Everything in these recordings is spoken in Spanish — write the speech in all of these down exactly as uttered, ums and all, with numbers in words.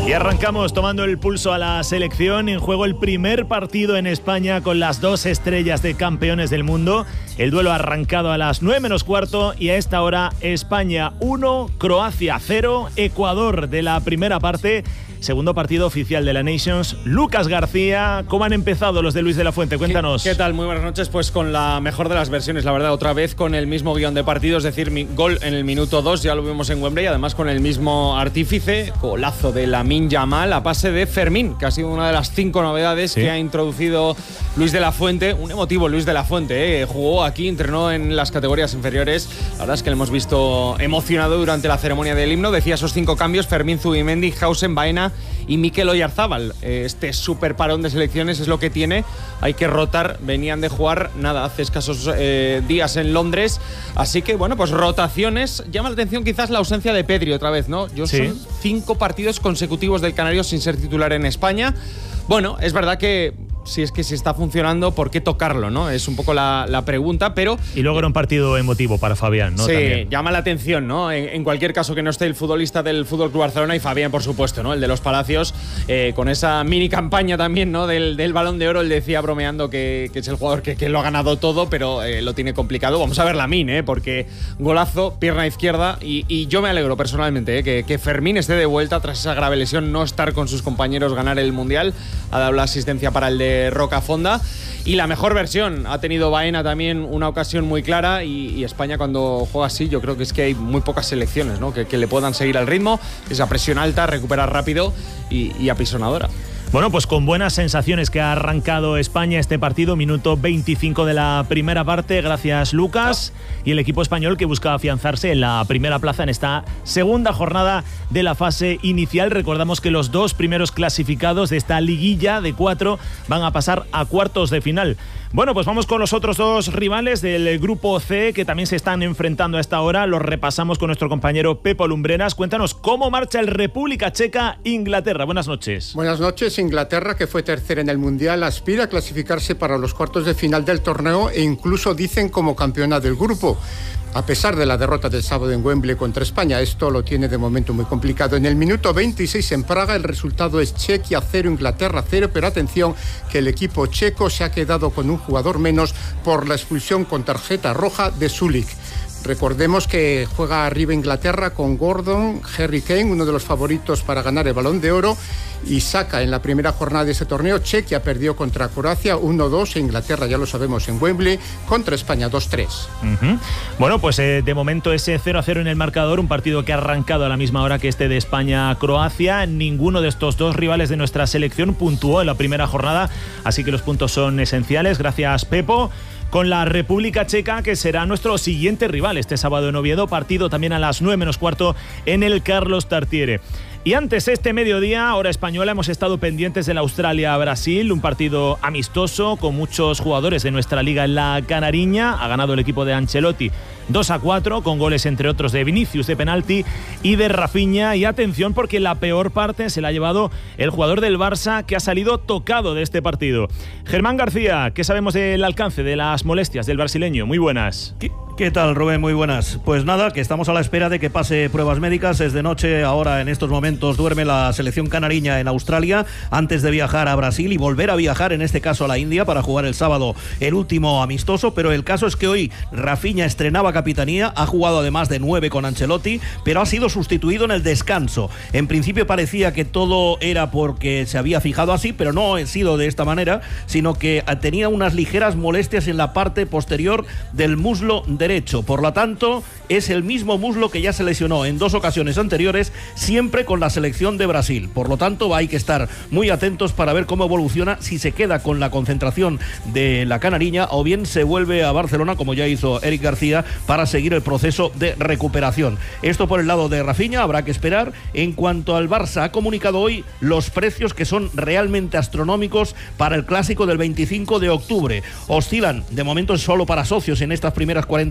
Y arrancamos tomando el pulso a la selección. En juego el primer partido en España con las dos estrellas de campeones del mundo. El duelo ha arrancado a las nueve menos cuarto y a esta hora España uno, Croacia cero, Ecuador de la primera parte. Segundo partido oficial de la Nations. Lucas García, ¿cómo han empezado los de Luis de la Fuente? Cuéntanos. ¿Qué, qué tal? Muy buenas noches. Pues con la mejor de las versiones, la verdad, otra vez con el mismo guión de partido, es decir, mi gol en el minuto dos, ya lo vimos en Wembley, además con el mismo artífice, golazo de Lamine Yamal a pase de Fermín, que ha sido una de las cinco novedades ¿Sí? que ha introducido Luis de la Fuente. Un emotivo Luis de la Fuente, ¿eh? Jugó aquí, entrenó en las categorías inferiores. La verdad es que le hemos visto emocionado durante la ceremonia del himno. Decía esos cinco cambios: Fermín, Zubimendi, Hausen, Baena y Mikel Oyarzabal. Este super parón de selecciones es lo que tiene. Hay que rotar. Venían de jugar, nada, hace escasos eh, días en Londres. Así que, bueno, pues rotaciones. Llama la atención quizás la ausencia de Pedri otra vez, ¿no? Yo sí. Son cinco partidos consecutivos del Canario sin ser titular en España. Bueno, es verdad que si es que si está funcionando, ¿por qué tocarlo, no? Es un poco la, la pregunta, pero... Y luego era un partido emotivo para Fabián, ¿no? Sí, También. llama la atención, ¿no? En, en cualquier caso que no esté el futbolista del F C Barcelona y Fabián, por supuesto, ¿no? El de los Palacios, eh, con esa mini campaña también, ¿no? Del, del Balón de Oro. Él decía bromeando que, que es el jugador que, que lo ha ganado todo, pero eh, lo tiene complicado. Vamos a ver Lamine, ¿eh? Porque golazo, pierna izquierda, y, y yo me alegro personalmente, ¿eh? que, que Fermín esté de vuelta tras esa grave lesión, no estar con sus compañeros, ganar el Mundial. Ha dado la asistencia para el de Rocafonda. Y la mejor versión ha tenido Baena también, una ocasión muy clara, y, y España cuando juega así, yo creo que es que hay muy pocas selecciones, ¿no? que, que le puedan seguir al ritmo, esa presión alta, recuperar rápido y, y apisonadora. Bueno, pues con buenas sensaciones que ha arrancado España este partido, minuto veinticinco de la primera parte, gracias Lucas, y el equipo español que busca afianzarse en la primera plaza en esta segunda jornada de la fase inicial. Recordamos que los dos primeros clasificados de esta liguilla de cuatro van a pasar a cuartos de final. Bueno, pues vamos con los otros dos rivales del grupo C que también se están enfrentando a esta hora. Los repasamos con nuestro compañero Pepo Lumbreras. Cuéntanos cómo marcha el República Checa-Inglaterra. Buenas noches. Buenas noches. Inglaterra, que fue tercera en el Mundial, aspira a clasificarse para los cuartos de final del torneo e incluso dicen como campeona del grupo. A pesar de la derrota del sábado en Wembley contra España, esto lo tiene de momento muy complicado. En el minuto veintiséis en Praga el resultado es Chequia cero, Inglaterra cero, pero atención que el equipo checo se ha quedado con un jugador menos por la expulsión con tarjeta roja de Sulik. Recordemos que juega arriba Inglaterra con Gordon, Harry Kane, uno de los favoritos para ganar el Balón de Oro, y saca en la primera jornada de ese torneo. Chequia perdió contra Croacia uno dos e Inglaterra, ya lo sabemos, en Wembley contra España dos tres. Uh-huh. Bueno, pues eh, de momento ese cero a cero en el marcador, un partido que ha arrancado a la misma hora que este de España-Croacia. Ninguno de estos dos rivales de nuestra selección puntuó en la primera jornada, así que los puntos son esenciales. Gracias, Pepo. Con la República Checa, que será nuestro siguiente rival este sábado en Oviedo, partido también a las nueve menos cuarto en el Carlos Tartiere. Y antes, este mediodía, hora española, hemos estado pendientes del Australia-Brasil, un partido amistoso con muchos jugadores de nuestra liga en la Canariña. Ha ganado el equipo de Ancelotti dos a cuatro, con goles entre otros de Vinicius de penalti y de Rafinha. Y atención, porque la peor parte se la ha llevado el jugador del Barça, que ha salido tocado de este partido. Germán García, ¿qué sabemos del alcance de las molestias del brasileño? Muy buenas. ¿Qué, qué tal, Rubén? Muy buenas. Pues nada, que estamos a la espera de que pase pruebas médicas. Es de noche, ahora en estos momentos duerme la selección canariña en Australia antes de viajar a Brasil y volver a viajar, en este caso a la India, para jugar el sábado el último amistoso. Pero el caso es que hoy Rafinha estrenaba capitanía, ha jugado además de nueve con Ancelotti, pero ha sido sustituido en el descanso. En principio parecía que todo era porque se había fijado así, pero no ha sido de esta manera, sino que tenía unas ligeras molestias en la parte posterior del muslo derecho. Por lo tanto, es el mismo muslo que ya se lesionó en dos ocasiones anteriores, siempre con la selección de Brasil. Por lo tanto, hay que estar muy atentos para ver cómo evoluciona, si se queda con la concentración de la canariña o bien se vuelve a Barcelona, como ya hizo Eric García, para seguir el proceso de recuperación. Esto por el lado de Rafinha, habrá que esperar. En cuanto al Barça, ha comunicado hoy los precios, que son realmente astronómicos para el clásico del veinticinco de octubre. Oscilan, de momento solo para socios en estas primeras cuarenta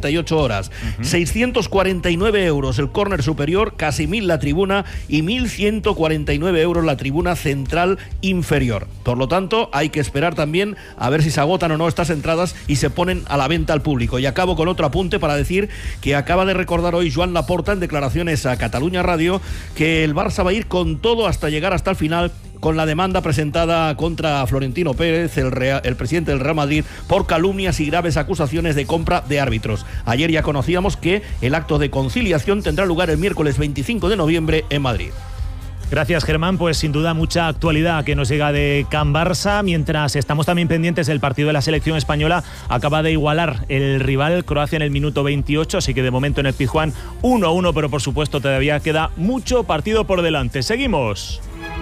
cuarenta y ocho horas. Uh-huh. seiscientos cuarenta y nueve euros el córner superior, casi mil la tribuna y mil ciento cuarenta y nueve euros la tribuna central inferior. Por lo tanto, hay que esperar también a ver si se agotan o no estas entradas y se ponen a la venta al público. Y acabo con otro apunte para decir que acaba de recordar hoy Joan Laporta en declaraciones a Cataluña Radio que el Barça va a ir con todo hasta llegar hasta el final con la demanda presentada contra Florentino Pérez, el, Real, el presidente del Real Madrid, por calumnias y graves acusaciones de compra de árbitros. Ayer ya conocíamos que el acto de conciliación tendrá lugar el miércoles veinticinco de noviembre en Madrid. Gracias, Germán. Pues sin duda mucha actualidad que nos llega de Can Barça, mientras estamos también pendientes del partido de la selección española. Acaba de igualar el rival Croacia en el minuto veintiocho, así que de momento en el Pizjuán uno a uno, pero por supuesto todavía queda mucho partido por delante. Seguimos.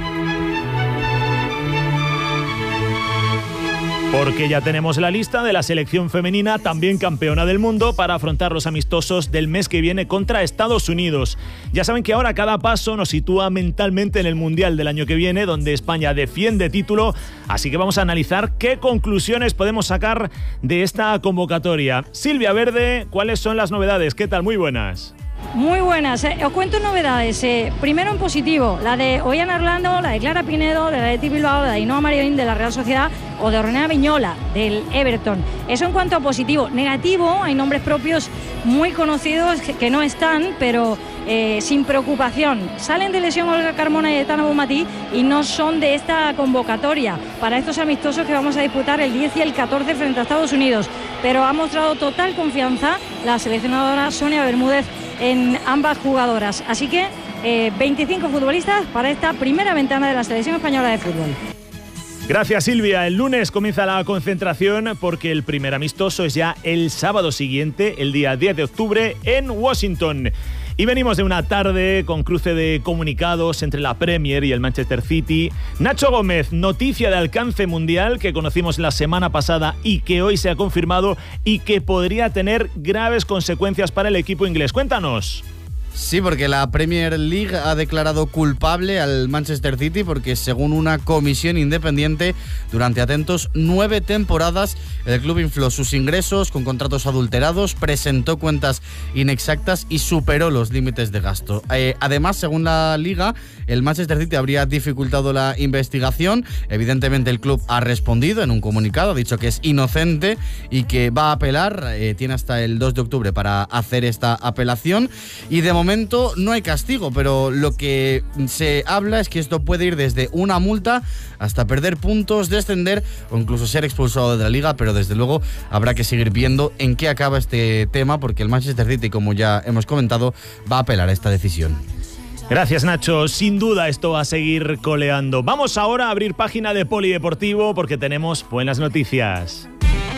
Porque ya tenemos la lista de la selección femenina, también campeona del mundo, para afrontar los amistosos del mes que viene contra Estados Unidos. Ya saben que ahora cada paso nos sitúa mentalmente en el Mundial del año que viene, donde España defiende título, así que vamos a analizar qué conclusiones podemos sacar de esta convocatoria. Silvia Verde, ¿cuáles son las novedades? ¿Qué tal? Muy buenas. Muy buenas, eh. os cuento novedades. Eh, primero en positivo, la de Ollana Orlando, la de Clara Pinedo, de la de Bilbao, la de Ainhoa Marín de la Real Sociedad o de Ornella Viñola del Everton. Eso en cuanto a positivo. Negativo, hay nombres propios muy conocidos que, que no están, pero eh, sin preocupación. Salen de lesión Olga Carmona y Etana Bonmatí y no son de esta convocatoria para estos amistosos que vamos a disputar el diez y el catorce frente a Estados Unidos. Pero ha mostrado total confianza la seleccionadora Sonia Bermúdez en ambas jugadoras. Así que eh, veinticinco futbolistas para esta primera ventana de la selección española de fútbol. Gracias, Silvia. El lunes comienza la concentración porque el primer amistoso es ya el sábado siguiente, el día diez de octubre, en Washington. Y venimos de una tarde con cruce de comunicados entre la Premier y el Manchester City. Nacho Gómez, noticia de alcance mundial que conocimos la semana pasada y que hoy se ha confirmado y que podría tener graves consecuencias para el equipo inglés. Cuéntanos. Sí, porque la Premier League ha declarado culpable al Manchester City porque, según una comisión independiente, durante, atentos, nueve temporadas el club infló sus ingresos con contratos adulterados, presentó cuentas inexactas y superó los límites de gasto. Eh, además, según la Liga, el Manchester City habría dificultado la investigación. Evidentemente, el club ha respondido en un comunicado, ha dicho que es inocente y que va a apelar. Eh, tiene hasta el dos de octubre para hacer esta apelación y, de momento, momento no hay castigo, pero lo que se habla es que esto puede ir desde una multa hasta perder puntos, descender o incluso ser expulsado de la liga, pero desde luego habrá que seguir viendo en qué acaba este tema, porque el Manchester City, como ya hemos comentado, va a apelar a esta decisión. Gracias, Nacho. Sin duda esto va a seguir coleando. Vamos ahora a abrir página de Polideportivo porque tenemos buenas noticias.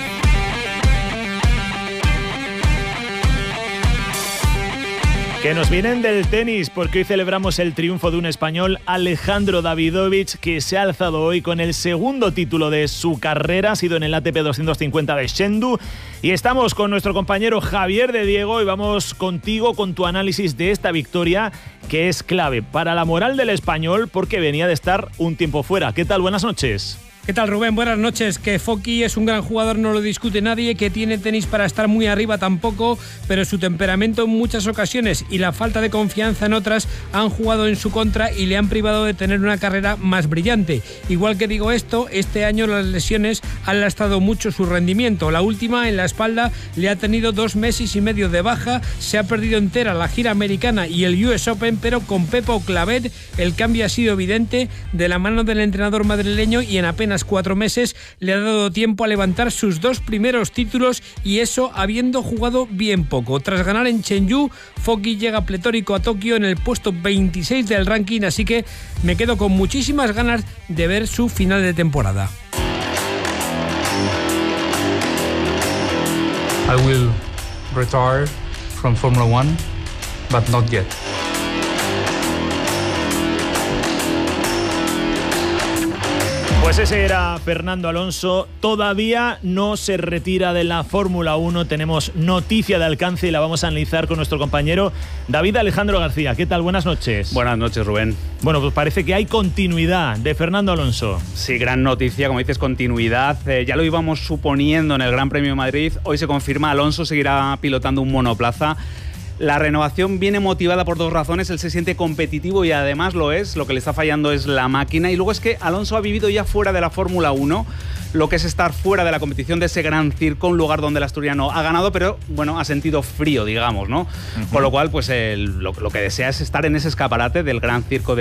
Que nos vienen del tenis, porque hoy celebramos el triunfo de un español, Alejandro Davidovich, que se ha alzado hoy con el segundo título de su carrera, ha sido en el A T P doscientos cincuenta de Chengdu. Y estamos con nuestro compañero Javier de Diego y vamos contigo con tu análisis de esta victoria, que es clave para la moral del español porque venía de estar un tiempo fuera. ¿Qué tal? Buenas noches. ¿Qué tal, Rubén? Buenas noches. Que Foki es un gran jugador, no lo discute nadie, que tiene tenis para estar muy arriba tampoco, pero su temperamento en muchas ocasiones y la falta de confianza en otras han jugado en su contra y le han privado de tener una carrera más brillante. Igual que digo esto, este año las lesiones han lastrado mucho su rendimiento. La última, en la espalda, le ha tenido dos meses y medio de baja, se ha perdido entera la gira americana y el U S Open, pero con Pepo Clavet el cambio ha sido evidente de la mano del entrenador madrileño y en apenas cuatro meses le ha dado tiempo a levantar sus dos primeros títulos y eso habiendo jugado bien poco. Tras ganar en Chengdu, Foki llega pletórico a Tokio en el puesto veintiséis del ranking, así que me quedo con muchísimas ganas de ver su final de temporada. I will retire from Formula One, but not yet. Pues ese era Fernando Alonso. Todavía no se retira de la Fórmula uno. Tenemos noticia de alcance y la vamos a analizar con nuestro compañero David Alejandro García. ¿Qué tal? Buenas noches. Buenas noches, Rubén. Bueno, pues parece que hay continuidad de Fernando Alonso. Sí, gran noticia, como dices, continuidad. Eh, ya lo íbamos suponiendo en el Gran Premio de Madrid. Hoy se confirma, Alonso seguirá pilotando un monoplaza. La renovación viene motivada por dos razones. Él se siente competitivo y además lo es. Lo que le está fallando es la máquina. Y luego es que Alonso ha vivido ya fuera de la Fórmula uno, lo que es estar fuera de la competición de ese gran circo, un lugar donde el asturiano ha ganado, pero bueno, ha sentido frío, digamos, ¿no? Uh-huh. Con lo cual, pues el, lo, lo que desea es estar en ese escaparate del gran circo de